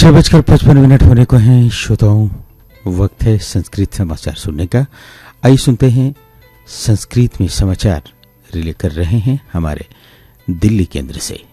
6:55 होने को हैं श्रोताओं। वक्त है संस्कृत समाचार सुनने का। आइए सुनते हैं संस्कृत में समाचार रिले कर रहे हैं हमारे दिल्ली केंद्र से।